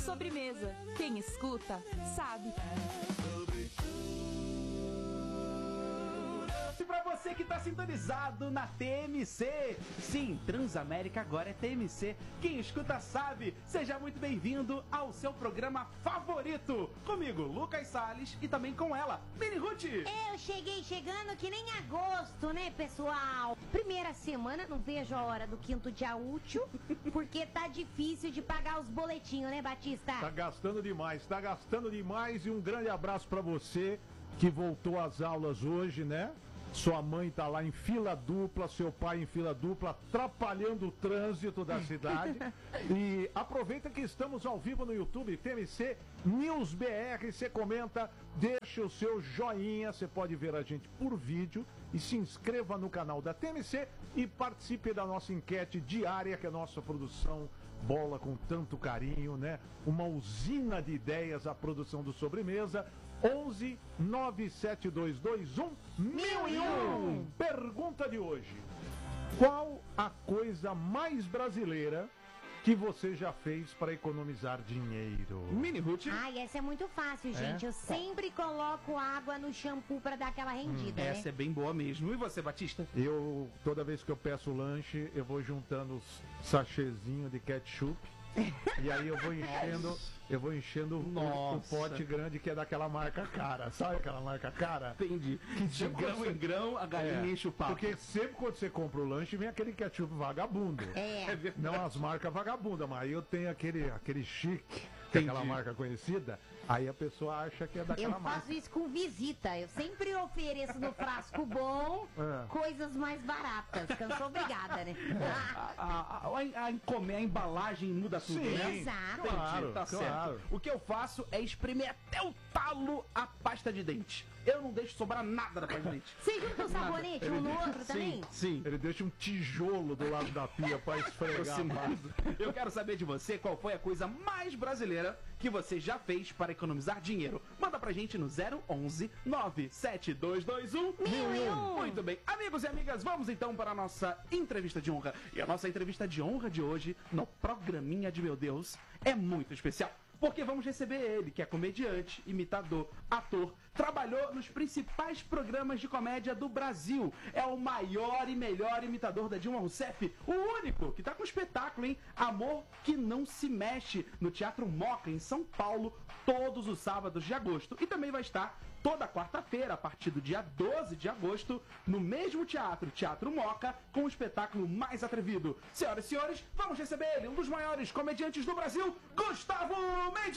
Sobremesa. Quem escuta, sabe. E pra você que tá sintonizado na TMC, sim, Transamérica agora é TMC, quem escuta sabe, seja muito bem-vindo ao seu programa favorito, comigo, Lucas Salles, e também com ela, Mini Ruth. Eu cheguei chegando que nem agosto, né, pessoal? Primeira semana, não vejo a hora do quinto dia útil, porque tá difícil de pagar os boletinhos, né, Batista? Tá gastando demais, e um grande abraço pra você que voltou às aulas hoje, né? Sua mãe tá lá em fila dupla, seu pai em fila dupla, atrapalhando o trânsito da cidade. E aproveita que estamos ao vivo no YouTube, TMC News BR, você comenta, deixa o seu joinha, você pode ver a gente por vídeo e se inscreva no canal da TMC e participe da nossa enquete diária que a nossa produção bola com tanto carinho, né? Uma usina de ideias a produção do Sobremesa. 11 97221 1001. Pergunta de hoje: qual a coisa mais brasileira que você já fez para economizar dinheiro? Mini Ruth. Ai, essa é muito fácil, gente. Eu sempre coloco água no shampoo pra dar aquela rendida, né? Essa é bem boa mesmo. E você, Batista? Eu, toda vez que eu peço lanche, eu vou juntando os sachêzinhos de ketchup. E aí eu vou enchendo o pote grande que é daquela marca cara. Sabe aquela marca cara? Entendi. Que de grão em grão, a galinha enche o papo. Porque sempre quando você compra o lanche, vem aquele ketchup vagabundo. Não as marcas vagabundas, mas aí eu tenho aquele chique, que é aquela marca conhecida, aí a pessoa acha que é daquela marca. Eu faço isso com visita. Eu sempre ofereço no frasco bom coisas mais baratas, que eu sou obrigada, né? A embalagem muda tudo, né? Exato. Entendi, tá certo. O que eu faço é espremer até o talo a pasta de dente. Eu não deixo sobrar nada da pasta de dente. Você junta o sabonete um no outro também? Sim. Ele deixa um tijolo do lado da pia pra esfregar. Eu quero saber de você qual foi a coisa mais brasileira que você já fez para economizar dinheiro. Manda pra gente no 011 97221 1001. Muito bem, amigos e amigas, vamos então para a nossa entrevista de honra. E a nossa entrevista de honra de hoje, no programinha de Meu Deus, é muito especial. Porque vamos receber ele, que é comediante, imitador, ator, trabalhou nos principais programas de comédia do Brasil. É o maior e melhor imitador da Dilma Rousseff, o único que tá com espetáculo, hein? Amor que não se mexe, no Teatro Moca, em São Paulo, todos os sábados de agosto. E também vai estar toda quarta-feira, a partir do dia 12 de agosto, no mesmo teatro, Teatro Moca, com o espetáculo mais atrevido. Senhoras e senhores, vamos receber ele, um dos maiores comediantes do Brasil, Gustavo Mendes!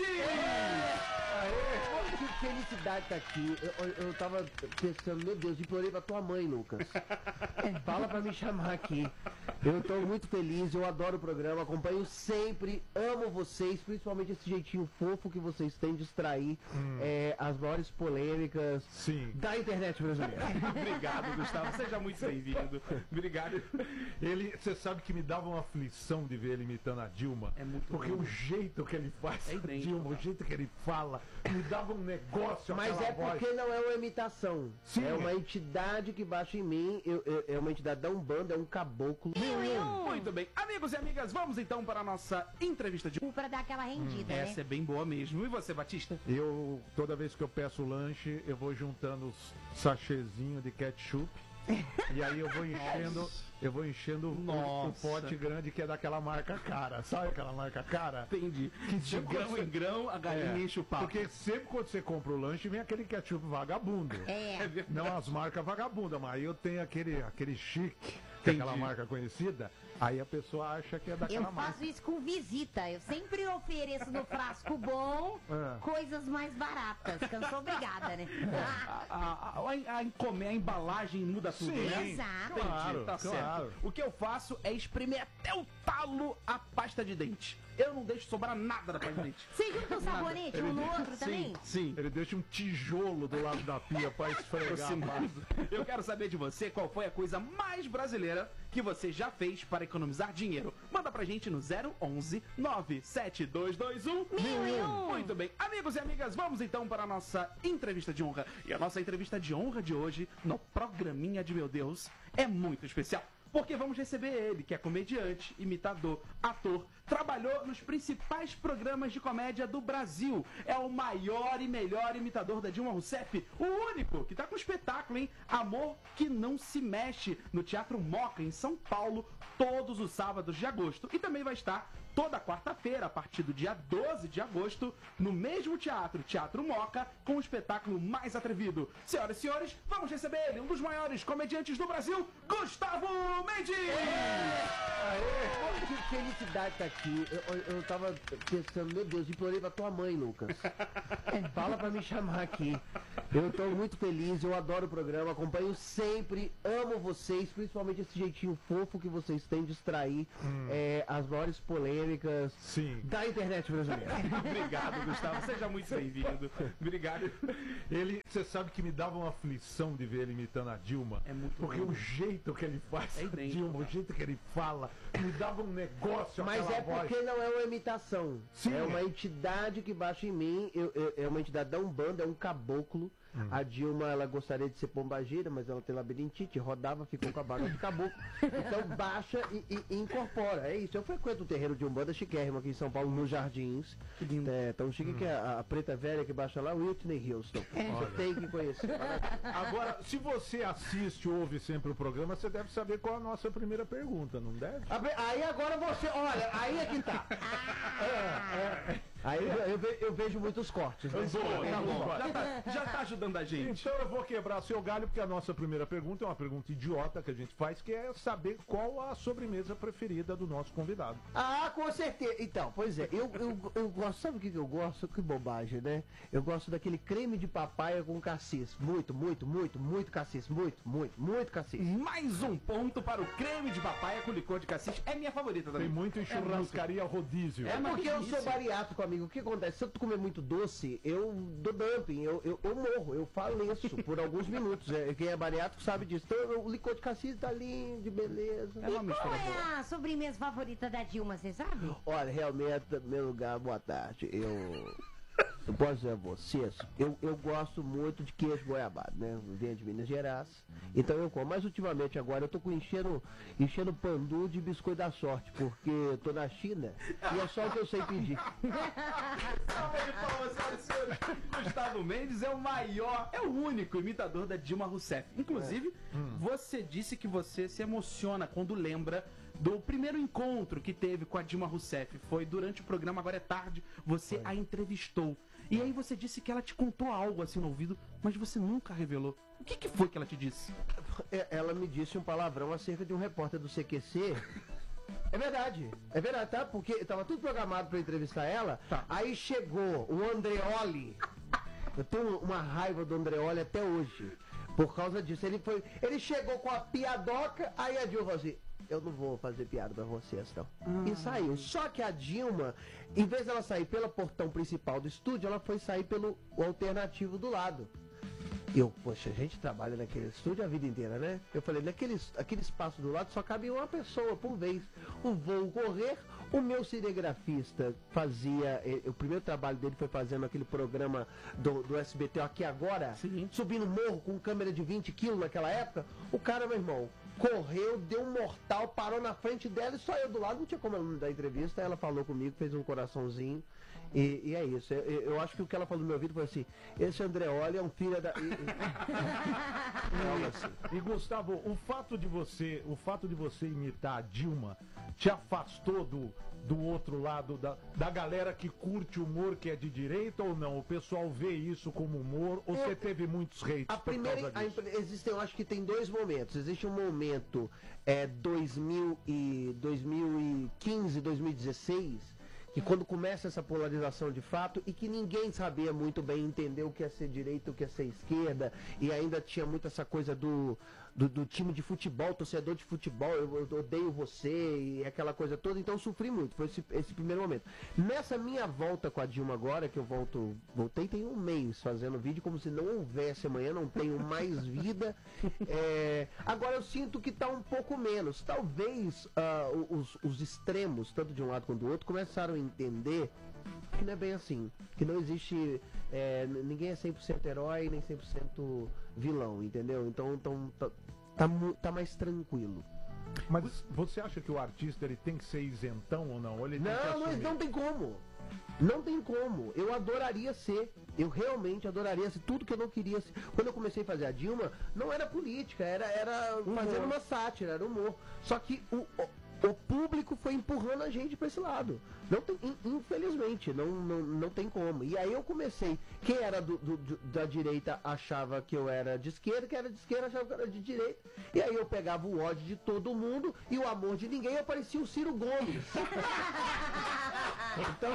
Aê! Que felicidade tá aqui. Eu tava pensando, meu Deus, implorei pra tua mãe, Lucas. Fala pra me chamar aqui. Eu tô muito feliz, eu adoro o programa, acompanho sempre, amo vocês, principalmente esse jeitinho fofo que vocês têm de extrair as maiores polêmicas da internet brasileira. Obrigado, Gustavo. Seja muito bem-vindo. Obrigado. Você sabe que me dava uma aflição de ver ele imitando a Dilma. É muito porque bom. o jeito que ele faz a Dilma, o jeito que ele fala, me dava um negócio. Mas é voz. porque não é uma imitação. Sim. É uma entidade que baixa em mim. É uma entidade da Umbanda, é um caboclo. Muito bem. Amigos e amigas, vamos então para a nossa entrevista de... Pra dar aquela rendida, né? Essa é bem boa mesmo. E você, Batista? Eu, toda vez que eu peço lanche, eu vou juntando os sachêzinhos de ketchup. E aí eu vou enchendo o pote grande que é daquela marca cara. Sabe aquela marca cara? Entendi. De grão em grão, a galinha enche o papo. Porque sempre quando você compra o lanche, vem aquele ketchup vagabundo. Não as marcas vagabundas, mas aí eu tenho aquele chique, que é aquela marca conhecida, aí a pessoa acha que é daquela marca. Eu faço isso com visita. Eu sempre ofereço no frasco bom coisas mais baratas, que eu sou obrigada, né? A embalagem muda tudo, né? Exato. Entendi, tá certo. O que eu faço é espremer até o talo a pasta de dente. Eu não deixo sobrar nada da pasta de dente. Você junta o sabonete um no outro também? Sim. Ele deixa um tijolo do lado da pia pra esfregar. Eu quero saber de você qual foi a coisa mais brasileira que você já fez para economizar dinheiro. Manda pra gente no 011 97221 1001. Muito bem, amigos e amigas, vamos então para a nossa entrevista de honra. E a nossa entrevista de honra de hoje, no programinha de Meu Deus, é muito especial. porque vamos receber ele, que é comediante, imitador, ator, trabalhou nos principais programas de comédia do Brasil. É o maior e melhor imitador da Dilma Rousseff, o único que tá com espetáculo, hein? Amor que não se mexe, no Teatro Moca, em São Paulo, todos os sábados de agosto. E também vai estar toda quarta-feira, a partir do dia 12 de agosto, no mesmo teatro, Teatro Moca, com o espetáculo mais atrevido. Senhoras e senhores, vamos receber ele, um dos maiores comediantes do Brasil, Gustavo Mendes! Aê, que felicidade tá aqui. Eu tava pensando, meu Deus, implorei pra tua mãe, Lucas. Fala pra me chamar aqui. Eu tô muito feliz, eu adoro o programa, acompanho sempre, amo vocês, principalmente esse jeitinho fofo que vocês têm de extrair as maiores polêmicas da internet brasileira. Obrigado, Gustavo. Seja muito bem-vindo. Obrigado. Você sabe que me dava uma aflição de ver ele imitando a Dilma. É muito porque bom. o jeito que ele faz É a idêntico, Dilma, o jeito que ele fala, me dava um negócio. Mas aquela é voz. porque não é uma imitação. Sim. É uma entidade que baixa em mim. É uma entidade da Umbanda, é um caboclo. A Dilma, ela gostaria de ser pombagira, mas ela tem labirintite, rodava, ficou com a barba de caboclo. Então baixa e incorpora. É isso. Eu frequento o terreiro de Umbanda chiquérrimo aqui em São Paulo, nos Jardins. É tão chique que a preta velha que baixa lá, Whitney Houston. Você tem que conhecer. Agora, se você assiste ou ouve sempre o programa, você deve saber qual é a nossa primeira pergunta, não deve? Aí agora você, olha, aí é que tá. Aí eu vejo muitos cortes. Né? Tá bom. Já tá ajudando a gente. Então eu vou quebrar seu galho, porque a nossa primeira pergunta é uma pergunta idiota que a gente faz, que é saber qual a sobremesa preferida do nosso convidado. Ah, com certeza. Então, pois é, eu gosto, sabe o que eu gosto? Que bobagem, né? Eu gosto daquele creme de papaya com cassis. Muito cassis. Muito cassis. Mais um ponto para o creme de papaya com licor de cassis. É minha favorita também. Tem muito em churrascaria rodízio. É uma porque eu delícia. sou bariátrico, amigo. O que acontece? Se eu comer muito doce, eu dou dumping, eu morro, eu faleço por alguns minutos. Quem é bariátrico sabe disso. Então o licor de cassis tá lindo, de beleza. É uma Qual mistura boa. é a sobremesa favorita da Dilma, você sabe? Olha, realmente, em primeiro lugar, boa tarde. Eu posso dizer a vocês, eu gosto muito de queijo goiabado, né? Eu venho de Minas Gerais, então eu como. Mas ultimamente agora eu tô com enchendo pandu de biscoito da sorte, porque eu tô na China e é só o que eu sei pedir. Salve de palmas, senhoras e senhores. Gustavo Mendes é o maior, é o único imitador da Dilma Rousseff. Inclusive, você disse que você se emociona quando lembra do primeiro encontro que teve com a Dilma Rousseff. Foi durante o programa Agora é Tarde, você a entrevistou. E aí você disse que ela te contou algo assim no ouvido, mas você nunca revelou. O que foi que ela te disse? Ela me disse um palavrão acerca de um repórter do CQC. É verdade, tá? Porque tava tudo programado pra entrevistar ela, aí chegou o Andreoli. Eu tenho uma raiva do Andreoli até hoje, por causa disso. Ele chegou com a piadoca, aí a Dilma falou assim: eu não vou fazer piada pra vocês, não. E saiu. Só que a Dilma, em vez dela sair pelo portão principal do estúdio, ela foi sair pelo alternativo do lado. Poxa, a gente trabalha naquele estúdio a vida inteira, né? Eu falei, aquele espaço do lado só cabe uma pessoa por vez. O voo correr, o meu cinegrafista fazia, o primeiro trabalho dele foi fazendo aquele programa do SBT Aqui Agora, subindo morro com câmera de 20 quilos naquela época. O cara, meu irmão, correu, deu um mortal, parou na frente dela e só eu do lado, não tinha como ela me dar entrevista. Ela falou comigo, fez um coraçãozinho. E é isso. Eu acho que o que ela falou no meu ouvido foi assim: esse Andreoli é um filho da. E Gustavo, o fato de você imitar a Dilma te afastou do outro lado, da galera que curte humor, que é de direita ou não? O pessoal vê isso como humor ou você teve muitos hates por causa disso? Eu acho que tem dois momentos. Existe um momento 2015, 2016, que quando começa essa polarização de fato e que ninguém sabia muito bem entender o que é ser direita, o que é ser esquerda, e ainda tinha muito essa coisa do time de futebol, torcedor de futebol, eu odeio você e aquela coisa toda. Então eu sofri muito, foi esse primeiro momento. Nessa minha volta com a Dilma agora, que eu voltei tem um mês fazendo vídeo como se não houvesse amanhã, não tenho mais vida. Agora eu sinto que está um pouco menos. Talvez os extremos, tanto de um lado quanto do outro, começaram a entender que não é bem assim, que não existe, ninguém é 100% herói nem 100% vilão, entendeu? Então tá mais tranquilo. Mas você acha que o artista ele tem que ser isentão ou não? Ou ele tem que Não, assumir? não tem como. Não tem como. Eu adoraria ser. Eu realmente adoraria ser. Tudo que eu não queria ser. Quando eu comecei a fazer a Dilma, não era política, era fazendo uma sátira, era humor. Só que o público foi empurrando a gente pra esse lado. Não tem, infelizmente, não tem como. E aí eu comecei. Quem era da direita achava que eu era de esquerda, quem era de esquerda achava que eu era de direita. E aí eu pegava o ódio de todo mundo e o amor de ninguém, eu parecia o Ciro Gomes. Então,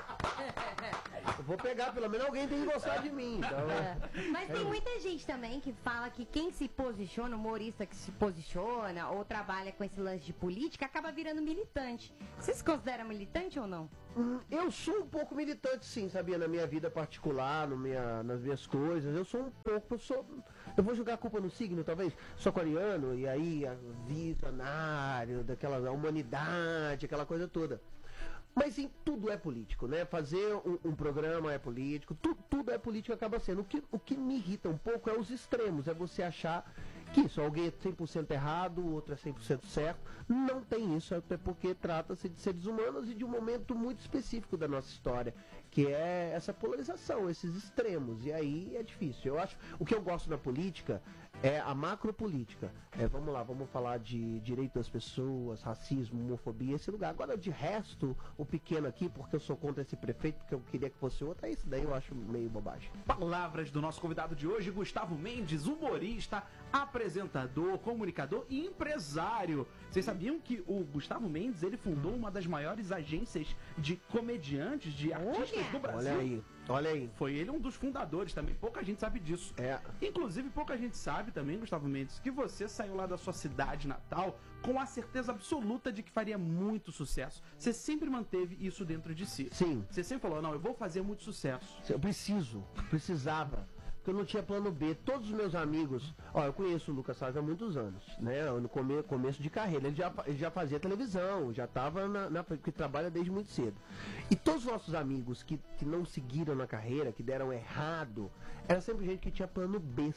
eu vou pegar, pelo menos alguém tem que gostar de mim. Então, Mas tem muita gente também que fala que quem se posiciona, humorista que se posiciona ou trabalha com esse lance de política, acaba virando militante. Você se considera militante ou não? eu sou um pouco militante, sim, sabia? Na minha vida particular, nas minhas coisas. Eu sou um pouco. Eu vou jogar a culpa no signo, talvez. Sou aquariano, e aí visionário, daquela humanidade, aquela coisa toda. Mas sim, tudo é político, né? Fazer um programa é político, tudo é político, acaba sendo. O que me irrita um pouco é os extremos, é você achar que isso, alguém é 100% errado, o outro é 100% certo. Não tem isso, até porque trata-se de seres humanos e de um momento muito específico da nossa história, que é essa polarização, esses extremos. E aí é difícil. Eu acho, o que eu gosto na política é a macropolítica. Vamos lá, vamos falar de direito das pessoas, racismo, homofobia, esse lugar. Agora, de resto, o pequeno aqui, porque eu sou contra esse prefeito, porque eu queria que fosse outro, é isso daí eu acho meio bobagem. Palavras do nosso convidado de hoje, Gustavo Mendes, humorista, apresentador, comunicador e empresário. Vocês sabiam que o Gustavo Mendes, ele fundou uma das maiores agências de comediantes, de artistas do Brasil? Olha aí. Foi ele um dos fundadores também, pouca gente sabe disso. Inclusive, pouca gente sabe também, Gustavo Mendes, que você saiu lá da sua cidade natal com a certeza absoluta de que faria muito sucesso. Você sempre manteve isso dentro de si. Sim. Você sempre falou, não, eu vou fazer muito sucesso. Eu precisava. Porque eu não tinha plano B. Todos os meus amigos, eu conheço o Lucas Salles há muitos anos, né? No começo de carreira. Ele já fazia televisão, já estava que trabalha desde muito cedo. E todos os nossos amigos que não seguiram na carreira, que deram errado, era sempre gente que tinha plano B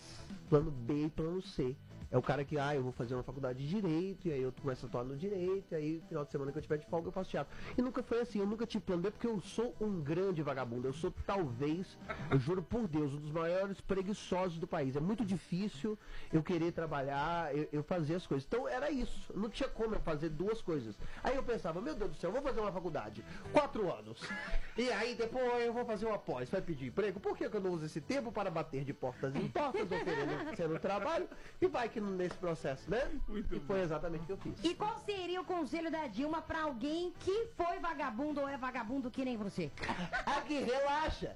e plano C. É o cara que, eu vou fazer uma faculdade de Direito, e aí eu começo a atuar no Direito, e aí no final de semana que eu tiver de folga eu faço teatro. E nunca foi assim, eu nunca tive plano B, porque eu sou um grande vagabundo. Eu sou talvez, eu juro por Deus, um dos maiores preguiçosos do país. É muito difícil eu querer trabalhar, eu fazer as coisas. Então era isso, não tinha como eu fazer duas coisas. Aí eu pensava, meu Deus do céu, eu vou fazer uma faculdade, 4 anos. E aí depois eu vou fazer uma pós, vai pedir emprego. Por que eu não uso esse tempo para bater de portas em portas, oferecendo trabalho, e vai que nesse processo, né? Muito e foi exatamente o que eu fiz. E qual seria o conselho da Dilma pra alguém que foi vagabundo ou é vagabundo que nem você? Aqui, relaxa.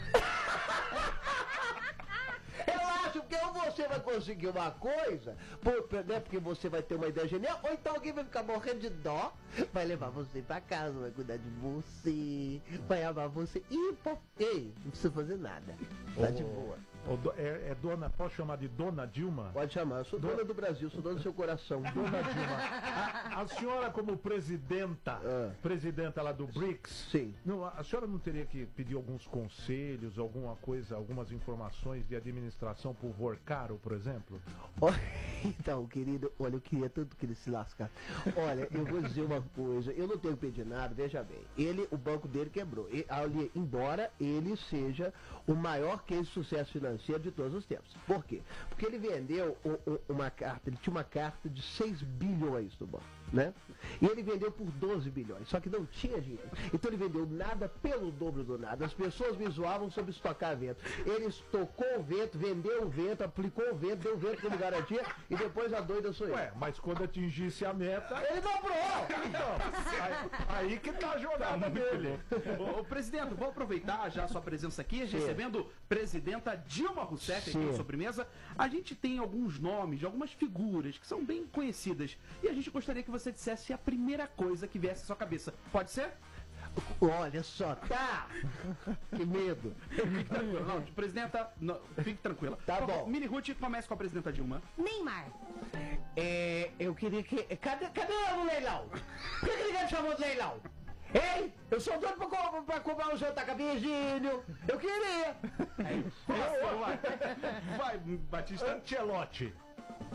Relaxa, porque ou você vai conseguir uma coisa, porque você vai ter uma ideia genial, ou então alguém vai ficar morrendo de dó, vai levar você pra casa, vai cuidar de você, vai amar você. E, não precisa fazer nada. Tá de boa. Dona, posso chamar de Dona Dilma? Pode chamar, eu sou dona do Brasil, sou dona do seu coração. Dona Dilma, a senhora como presidenta lá do BRICS, sim. A senhora não teria que pedir alguns conselhos, alguma coisa, algumas informações de administração por Vorcaro, por exemplo? Então, querido, olha, eu queria tanto que ele se lascasse. Olha, eu vou dizer uma coisa, eu não tenho que pedir nada, veja bem, o banco dele quebrou, embora ele seja o maior case de sucesso financeiro de todos os tempos. Por quê? Porque ele vendeu uma carta, ele tinha uma carta de 6 bilhões no banco, né? E ele vendeu por 12 bilhões, só que não tinha dinheiro. Então ele vendeu nada pelo dobro do nada. As pessoas me zoavam sobre estocar vento. Ele estocou o vento, vendeu o vento, aplicou o vento, deu o vento como garantia, e depois a doida sou eu. Mas quando atingisse a meta... Ele dobrou! Então, aí que tá a jogada dele. Ô, presidente, vou aproveitar já a sua presença aqui, recebendo presidenta Dilma Rousseff aqui na sobremesa. A gente tem alguns nomes de algumas figuras que são bem conhecidas, e a gente gostaria que você dissesse a primeira coisa que viesse à sua cabeça. Pode ser? Olha só, tá! Que medo! Fique tranquila. Não, presidenta, não, fique tranquila. Tá bom. Mini Ruth, comece com a presidenta Dilma. Neymar. Eu queria que... Cadê o leilão? Por que ninguém me chamou de leilão? Ei, eu sou doido pra comprar um jantar com a Virgínio. Eu queria. Vai, Batista. Ancelotti.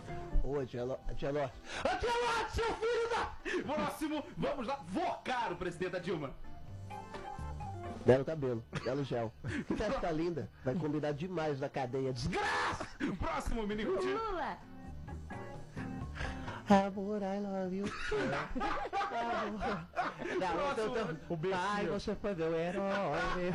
Ô, Tia Lote, seu filho da... Próximo, vamos lá, vocar o presidente da Dilma. Belo cabelo, belo gel. Que festa linda. Vai combinar demais na cadeia. Desgraça! Próximo, mini Gutinho. Lula. Amor, I love you. Ai, você foi meu herói.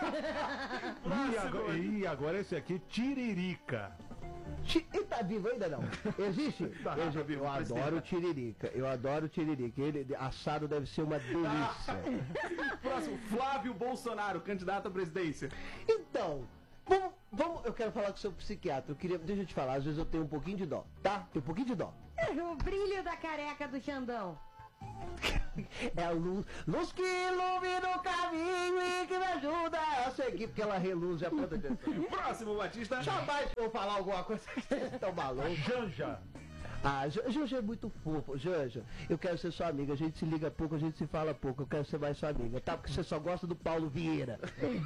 E agora esse aqui, Tiririca. Ele tá vivo ainda não? Existe? Tá vivo, Eu adoro Tiririca. Eu adoro Tiririca. Ele assado deve ser uma delícia. Próximo, Flávio Bolsonaro, candidato à presidência. Então, vamos, eu quero falar com o seu psiquiatra. Deixa eu te falar, às vezes eu tenho um pouquinho de dó, tá? Tenho um pouquinho de dó. O brilho da careca do Xandão. É a luz que ilumina o caminho e que me ajuda a seguir, porque ela reluz a ponta de... Próximo, Batista. Jamais vou falar alguma coisa que vocês estão malucos. Janja. Ah, Janja é muito fofo. Janja, eu quero ser sua amiga. A gente se liga pouco, a gente se fala pouco. Eu quero ser mais sua amiga, tá? Porque você só gosta do Paulo Vieira.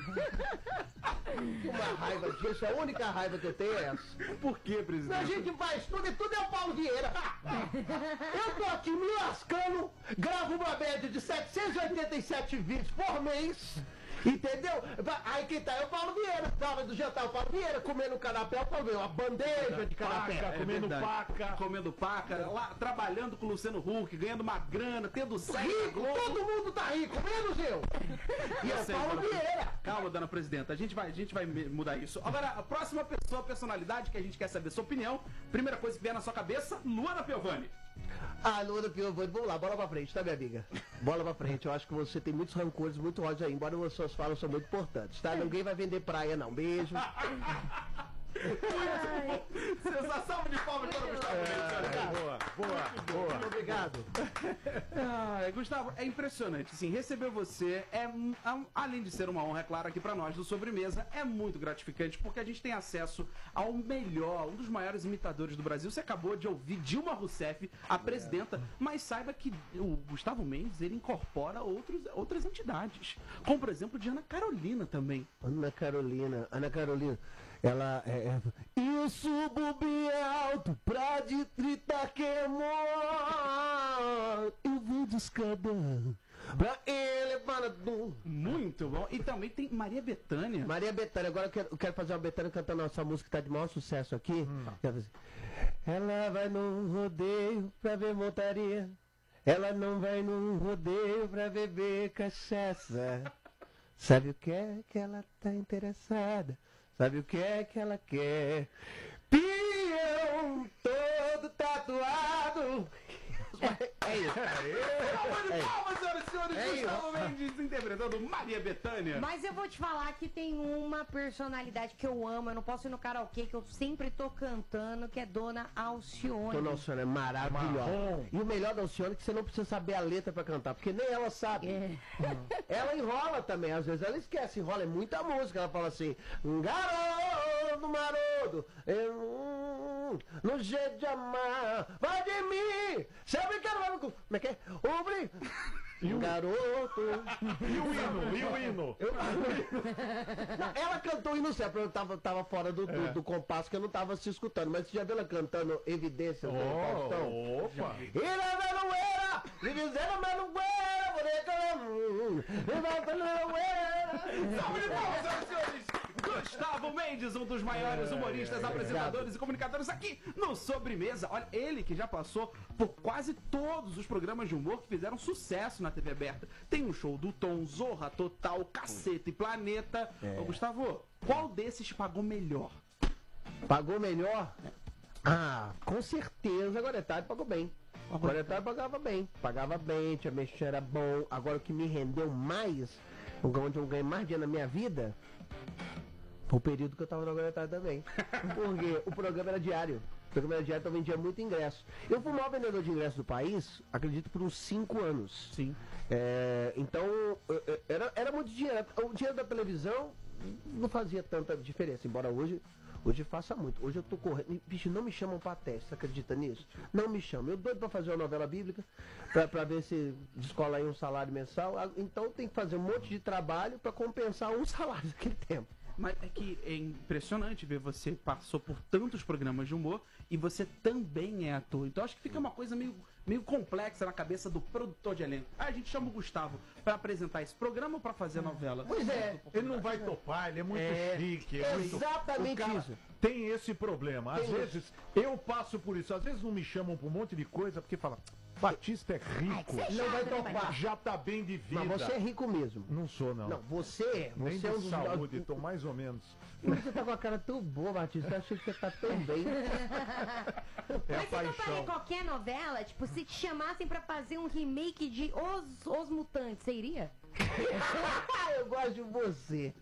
Uma raiva disso, a única raiva que eu tenho é essa. Por que, presidente? A gente faz tudo e tudo é o Paulo Vieira. Eu tô aqui me lascando, gravo uma média de 787 vídeos por mês. Entendeu? Aí quem tá é o Paulo Vieira. Tava do jantar o Paulo Vieira, comendo canapé, o Paulo Vieira, uma bandeja de canapé. Paca, comendo verdade. paca. Comendo paca, lá trabalhando com o Luciano Huck, ganhando uma grana, tendo sexo. Rico, todo mundo tá rico, menos eu. E é o sei, Paulo dona Vieira. Calma, dona presidenta, a gente vai mudar isso. Agora, a próxima pessoa, personalidade que a gente quer saber sua opinião. Primeira coisa que vier na sua cabeça, Luana Piovani. Ah, Luana Piovani, vamos lá, bola pra frente, tá, minha amiga? Bola pra frente, eu acho que você tem muitos rancores, muito ódio aí, embora as suas falas são muito importantes, tá? Ninguém vai vender praia, não. Beijo. Sensação de palmas para o Gustavo. Boa. Obrigado. Gustavo, é impressionante, assim, receber você além de ser uma honra, é claro, aqui pra nós do Sobremesa, é muito gratificante, porque a gente tem acesso ao melhor, um dos maiores imitadores do Brasil. Você acabou de ouvir Dilma Rousseff, a presidenta, mas saiba que o Gustavo Mendes, ele incorpora outras entidades, como, por exemplo, de Ana Carolina também. Ana Carolina, ela eu subo bem alto pra distrita queimar. Eu vou descadar pra ele para... Muito bom. E também tem Maria Bethânia. Maria Bethânia, agora eu quero fazer uma Bethânia cantando essa música que tá de maior sucesso aqui. Ela vai num rodeio pra ver montaria. Ela não vai num rodeio pra beber cachaça. Sabe o que é que ela tá interessada? Sabe o que é que ela quer? Peão todo tatuado. É isso. Palmas, senhoras e senhores, Gustavo Mendes interpretando Maria Bethânia. Mas eu vou te falar que tem uma personalidade que eu amo, eu não posso ir no karaokê, que eu sempre tô cantando, que é Dona Alcione. Dona Alcione é maravilhosa. Marrom. E o melhor da Alcione é que você não precisa saber a letra pra cantar, porque nem ela sabe. Ela enrola também, às vezes ela esquece, enrola, é muita música. Ela fala assim, garoto maroto, no jeito de amar, vai de mim, sempre quero ver. Como é que é? Garoto. E o hino? Não, ela cantou hino certo, eu tava fora do compasso que eu não tava se escutando, mas você já viu ela cantando Evidências do Faustão? Opa! Salve de palmas, senhoras e senhores! Gustavo Mendes, um dos maiores humoristas, apresentadores e comunicadores aqui no Sobremesa. Olha, ele que já passou por quase todos os programas de humor que fizeram sucesso na TV aberta. Tem um show do Tom, Zorra Total, Caceta e Planeta. Ô, Gustavo, qual desses pagou melhor? Pagou melhor? Ah, com certeza, agora é tarde pagou bem. Agora é tarde pagava bem, tinha mexer, era bom. Agora o que me rendeu mais, onde eu ganhei mais dinheiro na minha vida, foi o período que eu tava no Agora é Tarde também. Porque o programa era diário. O programa era diário, então vendia muito ingresso. Eu fui o maior vendedor de ingressos do país, acredito, por uns 5 anos. Sim. Então, era muito dinheiro. O dinheiro da televisão não fazia tanta diferença, embora hoje faça muito. Hoje eu tô correndo. Bicho, não me chamam pra teste, você acredita nisso? Não me chamam. Eu doido pra fazer uma novela bíblica, pra ver se descola aí um salário mensal. Então tem que fazer um monte de trabalho pra compensar um salário naquele tempo. Mas é que é impressionante ver você passou por tantos programas de humor e você também é ator. Então acho que fica uma coisa meio complexa na cabeça do produtor de elenco. Ah, a gente chama o Gustavo pra apresentar esse programa ou pra fazer a novela? Pois é. Ele não vai topar, ele é muito chique. Exatamente o cara isso. Tem esse problema. Às vezes eu passo por isso. Às vezes não me chamam pra um monte de coisa porque fala, Batista é rico. Não vai topar. Já tá bem de vida. Mas você é rico mesmo. Não sou, não. Não, você Nem é um de dos... saúde, tô mais ou menos. Você tá com a cara tão boa, Batista. Eu achei que você tá tão bem. É a Mas você toparia paixão. qualquer novela? Tipo, se te chamassem pra fazer um remake de Os Mutantes, você iria? Eu gosto de você.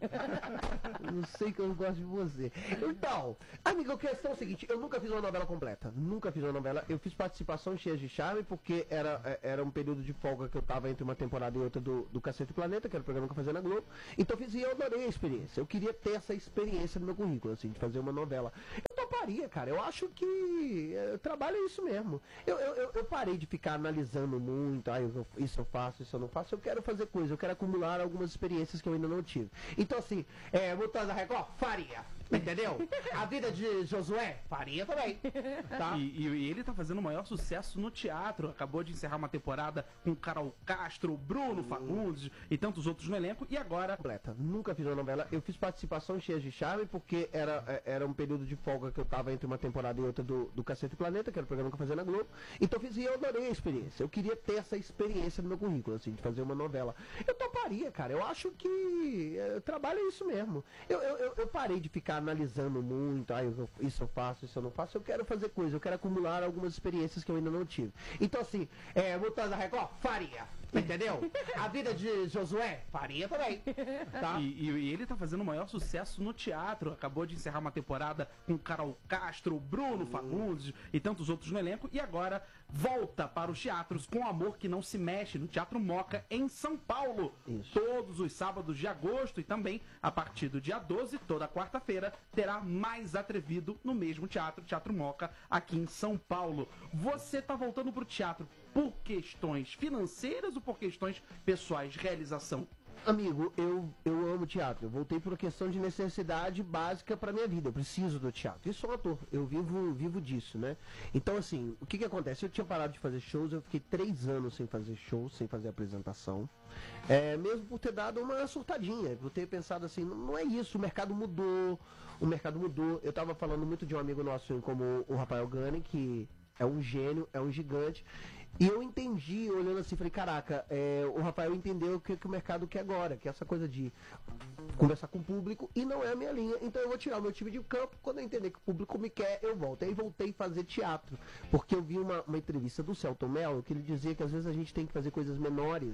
Eu não sei que eu gosto de você. Então, amigo, a questão é o seguinte: eu nunca fiz uma novela completa. Nunca fiz uma novela. Eu fiz participação cheias de charme, porque era um período de folga que eu tava entre uma temporada e outra do Cacete Planeta, que era o programa que eu fazia na Globo. Então eu fiz e eu adorei a experiência. Eu queria ter essa experiência no meu currículo, assim, de fazer uma novela. Eu toparia, cara. Eu acho que trabalho é isso mesmo. Eu parei de ficar analisando muito. Isso eu faço, isso eu não faço. Eu quero fazer coisa. Eu quero acumular algumas experiências que eu ainda não tive. Então, assim, Mutantes da Record, faria. Entendeu? A vida de Josué, faria também. Tá? E ele tá fazendo o maior sucesso no teatro. Acabou de encerrar uma temporada com Carol Castro, Bruno Fagundes e tantos outros no elenco. E agora... Completa. Nunca fiz uma novela. Eu fiz participação cheias de charme, porque era um período de folga que eu tava entre uma temporada e outra do Cacete Planeta, que era o programa que eu fazia na Globo. Então eu fiz e eu adorei a experiência. Eu queria ter essa experiência no meu currículo, assim, de fazer uma novela. Eu toparia, cara. Eu acho que trabalho é isso mesmo. Eu parei de ficar analisando muito, isso eu faço, isso eu não faço. Eu quero fazer coisa, eu quero acumular algumas experiências que eu ainda não tive. Então, assim, Mutantes da Record, faria. Entendeu? A vida de Josué, faria também. Tá? E ele tá fazendo o maior sucesso no teatro. Acabou de encerrar uma temporada com Carol Castro, Bruno Fagundes e tantos outros no elenco. E agora volta para os teatros com Amor que Não Se Mexe, no Teatro Moca, em São Paulo. Isso. Todos os sábados de agosto e também a partir do dia 12, toda quarta-feira, terá Mais Atrevido no mesmo teatro, Teatro Moca, aqui em São Paulo. Você tá voltando pro teatro por questões financeiras ou por questões pessoais de realização? Amigo, eu amo teatro. Eu voltei por uma questão de necessidade básica pra minha vida. Eu preciso do teatro. Eu sou um ator. Eu vivo disso, né? Então, assim, o que acontece? Eu tinha parado de fazer shows. Eu fiquei 3 anos sem fazer shows, sem fazer apresentação. Mesmo por ter dado uma surtadinha. Por ter pensado assim, não é isso. O mercado mudou. Eu tava falando muito de um amigo nosso como o Rafael Gani, que é um gênio, é um gigante. E eu entendi, olhando assim, falei, caraca, o Rafael entendeu o que o mercado quer agora, que é essa coisa de conversar com o público, e não é a minha linha, então eu vou tirar o meu time de campo, quando eu entender que o público me quer, eu volto. Aí voltei a fazer teatro, porque eu vi uma entrevista do Celton Mello, que ele dizia que às vezes a gente tem que fazer coisas menores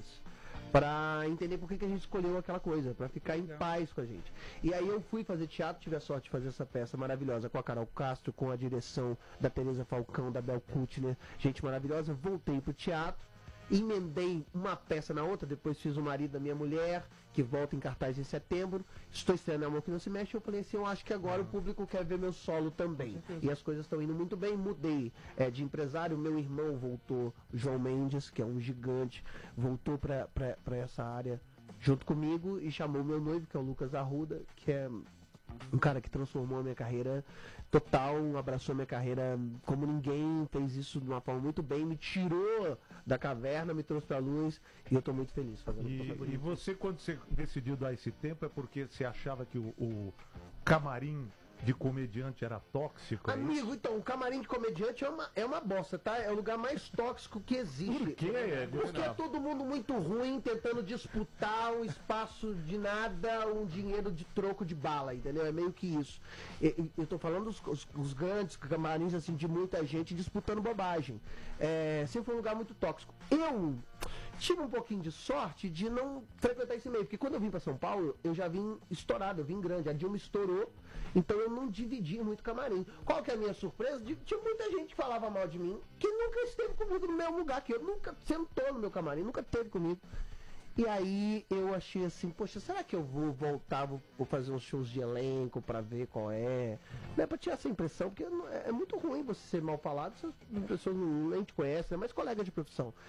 pra entender por que a gente escolheu aquela coisa, pra ficar em paz com a gente. E aí eu fui fazer teatro, tive a sorte de fazer essa peça maravilhosa com a Carol Castro, com a direção da Teresa Falcão, da Bel Kutner, gente maravilhosa. Voltei pro teatro, emendei uma peça na outra, depois fiz O Marido da Minha Mulher, que volta em cartaz em setembro. Estou estreando Amor que Não Se Mexe. Eu falei assim, eu acho que agora o público quer ver meu solo também. E as coisas estão indo muito bem. Mudei de empresário. Meu irmão voltou, João Mendes, que é um gigante, voltou para essa área junto comigo e chamou meu noivo, que é o Lucas Arruda, que é um cara que transformou a minha carreira total, abraçou a minha carreira como ninguém, fez isso de uma forma muito bem, me tirou da caverna, me trouxe pra luz, e eu tô muito feliz fazendo isso. E você, quando você decidiu dar esse tempo, é porque você achava que o camarim de comediante era tóxico? Amigo, então, o camarim de comediante é uma bosta, tá? É o lugar mais tóxico que existe. Por quê? Porque é todo mundo muito ruim, tentando disputar um espaço de nada, um dinheiro de troco de bala, entendeu? É meio que isso. Eu tô falando os grandes camarins, assim, de muita gente disputando bobagem. Sempre foi um lugar muito tóxico. Eu tive um pouquinho de sorte de não frequentar esse meio, porque quando eu vim pra São Paulo, eu já vim estourado, eu vim grande. A Dilma estourou, então eu não dividi muito camarim. Qual que é a minha surpresa? Tinha muita gente que falava mal de mim, que nunca esteve comigo no mesmo lugar, que eu nunca sentou no meu camarim, nunca esteve comigo. E aí eu achei assim, poxa, será que eu vou voltar, vou fazer uns shows de elenco pra ver qual é? Né, pra tirar essa impressão, porque é muito ruim você ser mal falado, se as pessoas nem te conhecem, é mais colega de profissão.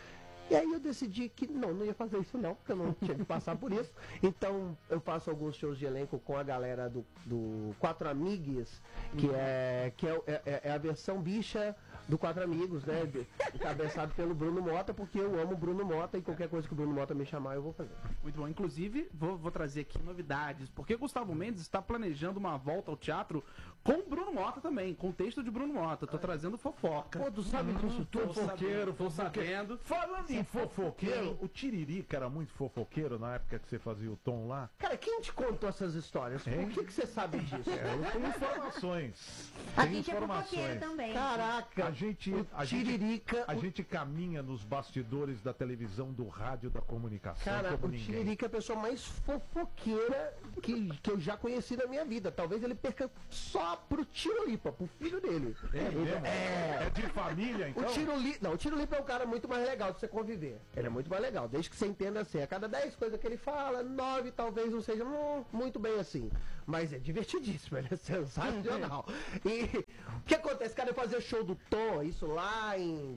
E aí eu decidi que não ia fazer isso não, porque eu não tinha que passar por isso. Então eu faço alguns shows de elenco com a galera do Quatro Amigos, que é a versão bicha do Quatro Amigos, né? Encabeçado pelo Bruno Mota, porque eu amo o Bruno Mota e qualquer coisa que o Bruno Mota me chamar eu vou fazer. Muito bom. Inclusive, vou trazer aqui novidades, porque Gustavo Mendes está planejando uma volta ao teatro com Bruno Mota também, com o texto de Bruno Mota. Tô trazendo fofoca. Pô, tu sabe disso tudo? Tô sabendo. Falando em fofoqueiro, o Tiririca era muito fofoqueiro na época que você fazia o tom lá? Cara, quem te contou essas histórias? Por que você sabe disso? Eu tenho informações. A Tenho gente é fofoqueiro também. Caraca, A Tiririca... gente caminha nos bastidores da televisão, do rádio, da comunicação. Cara, como o ninguém. Tiririca é a pessoa mais fofoqueira que eu já conheci na minha vida. Talvez ele perca só pro Tirolipa, pro filho dele. É mesmo? É de família, então? O Tirolipa é um cara muito mais legal de você conviver. Ele é muito mais legal, desde que você entenda assim. A cada 10 coisas que ele fala, 9 talvez não sejam muito bem assim. Mas é divertidíssimo, ele é sensacional. E o que acontece? Cara, eu fazia show do Tom, isso lá em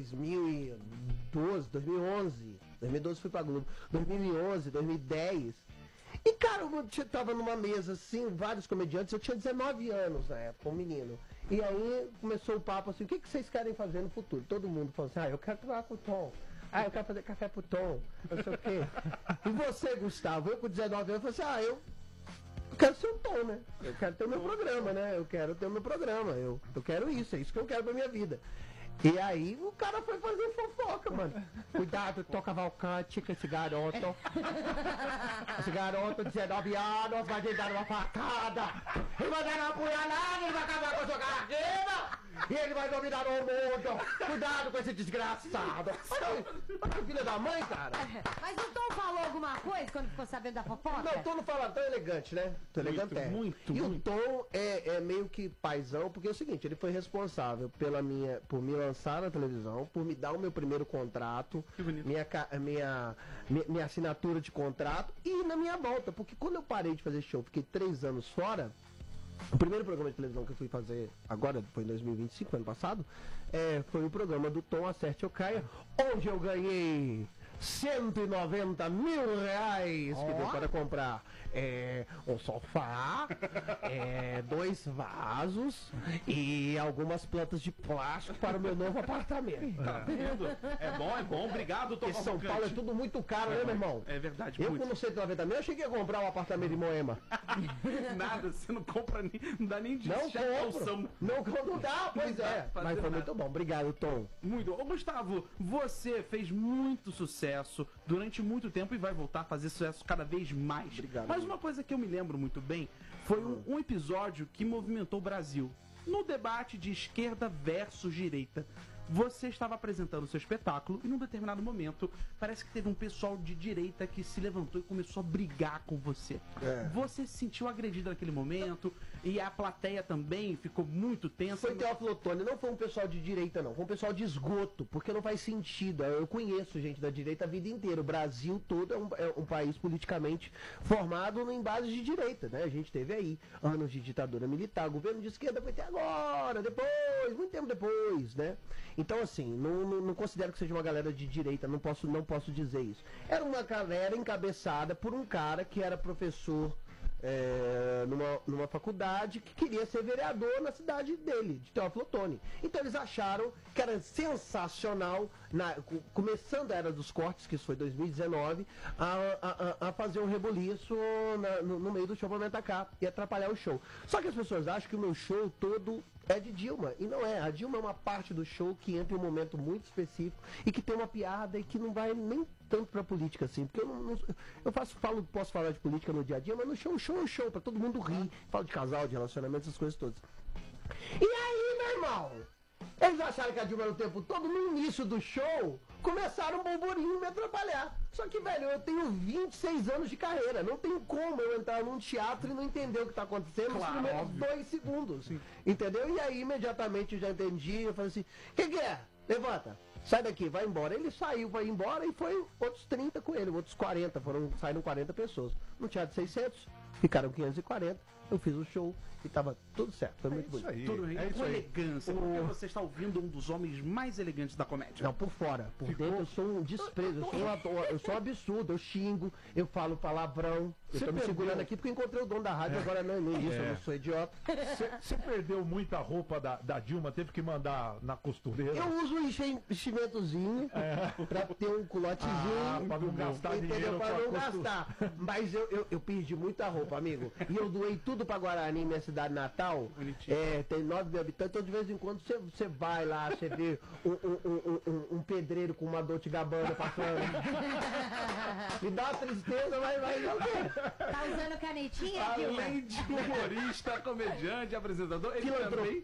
2012, 2011. 2012 fui pra Globo. 2011, 2010. E, cara, eu tava numa mesa, assim, vários comediantes. Eu tinha 19 anos na época, um menino. E aí começou o papo assim, o que vocês querem fazer no futuro? Todo mundo falou assim, eu quero trabalhar com o Tom. Eu quero fazer café pro Tom. Não sei o quê. E você, Gustavo? Eu com 19 anos falei assim, eu quero ser o Tom, né? Eu quero ter o meu programa, né? Eu quero ter o meu programa. Eu quero isso, é isso que eu quero pra minha vida. E aí o cara foi fazer fofoca, mano. Cuidado, Tom Cavalcante, que esse garoto. Esse garoto, 19 anos, vai lhe dar uma facada. Ele vai dar uma punhalada, ele vai acabar com a sua carreira. E ele vai dominar o mundo. Cuidado com esse desgraçado. Olha que filha da mãe, cara. Mas o Tom falou alguma coisa quando ficou sabendo da fofoca? Não, o Tom não fala tão elegante, né? Tão elegante é. muito. E o Tom é meio que paizão, porque é o seguinte, ele foi responsável por me lançar na televisão, por me dar o meu primeiro contrato, minha assinatura de contrato e na minha volta. Porque quando eu parei de fazer show, fiquei 3 anos fora. O primeiro programa de televisão que eu fui fazer agora, foi em 2025, ano passado, foi o programa do Tom Acerte ou Caia, onde eu ganhei 190 mil reais que deu para comprar um sofá, 2 vasos e algumas plantas de plástico para o meu novo apartamento. Tá vendo? É bom. Obrigado, Tom Porque São Cavalcante. Paulo é tudo muito caro, né, meu irmão? É verdade, Eu muito. com 190 mil, eu cheguei a comprar um apartamento em Moema. Nada, você não compra nem, não dá nem de Não calção. compro. Não dá, pois é. fazer Mas foi nada. muito bom. Obrigado, Tom. Muito. Ô, Gustavo, você fez muito sucesso durante muito tempo e vai voltar a fazer sucesso cada vez mais. Obrigado, Mas amigo. uma coisa que eu me lembro muito bem foi um episódio que movimentou o Brasil. No debate de esquerda versus direita. Você estava apresentando o seu espetáculo e num determinado momento parece que teve um pessoal de direita que se levantou e começou a brigar com você. Você se sentiu agredido naquele momento e a plateia também ficou muito tensa. Foi Teófilo Otoni, não foi um pessoal de direita, não. Foi um pessoal de esgoto, porque não faz sentido. Eu conheço gente da direita a vida inteira. O Brasil todo é um país politicamente formado em base de direita, né? A gente teve aí anos de ditadura militar, governo de esquerda foi até agora, depois, muito tempo depois, né? Então, assim, não considero que seja uma galera de direita, não posso dizer isso. Era uma galera encabeçada por um cara que era professor numa faculdade que queria ser vereador na cidade dele, de Teófilo Otoni. Então eles acharam que era sensacional, começando a Era dos Cortes, que isso foi 2019, a fazer um reboliço no meio do show pra me atacar e atrapalhar o show. Só que as pessoas acham que o meu show todo é de Dilma, e não é. A Dilma é uma parte do show que entra em um momento muito específico e que tem uma piada e que não vai nem tanto pra política assim, porque posso falar de política no dia a dia, mas no show é um show, pra todo mundo rir, falo de casal, de relacionamento, essas coisas todas. E aí, meu irmão, eles acharam que a Dilma era o tempo todo, no início do show, começaram um burburinho me atrapalhar. Só que, velho, eu tenho 26 anos de carreira, não tem como eu entrar num teatro e não entender o que tá acontecendo nos primeiros 2 segundos. Entendeu? E aí, imediatamente, eu já entendi, eu falei assim, que é? Levanta. Sai daqui, vai embora. Ele saiu, vai embora e foi outros 30 com ele, outros 40, saíram 40 pessoas. No teatro de 600, ficaram 540, eu fiz o show e tava tudo certo, foi muito bonito. aí. Tudo É isso com aí. elegância, porque você está ouvindo um dos homens mais elegantes da comédia. Não, por fora. Por dentro eu sou um desprezo, eu sou um absurdo, eu xingo, eu falo palavrão. Eu Você tô me segurando perdeu. aqui porque encontrei o dono da rádio, agora não é isso, eu não sou idiota. Você perdeu muita roupa da Dilma, teve que mandar na costureira. Eu uso um enchimentozinho pra ter um culotezinho. Pra não gastar Entendeu? dinheiro Pra com a não costura. gastar. Mas eu perdi muita roupa, amigo. E eu doei tudo pra Guarani, minha cidade natal. Bonitinho. Tem 9 mil habitantes, então de vez em quando você vai lá, você vê um pedreiro com uma Dolce Gabbana passando. Me dá uma tristeza, mas não quero. Tá usando canetinha, Dilma? Além de humorista, comediante, apresentador, ele também